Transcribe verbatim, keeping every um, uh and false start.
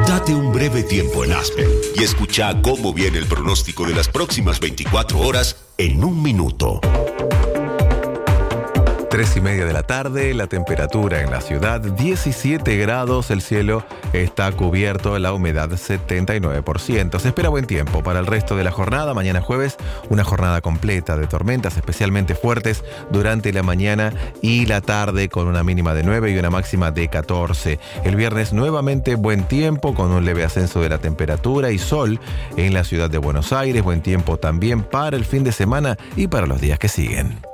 Date un breve tiempo en Aspen y escucha cómo viene el pronóstico de las próximas veinticuatro horas en un minuto. Tres y media de la tarde, la temperatura en la ciudad diecisiete grados, el cielo está cubierto, la humedad setenta y nueve por ciento. Se espera buen tiempo para el resto de la jornada. Mañana jueves, una jornada completa de tormentas especialmente fuertes durante la mañana y la tarde, con una mínima de nueve y una máxima de catorce. El viernes nuevamente buen tiempo con un leve ascenso de la temperatura y sol en la ciudad de Buenos Aires. Buen tiempo también para el fin de semana y para los días que siguen.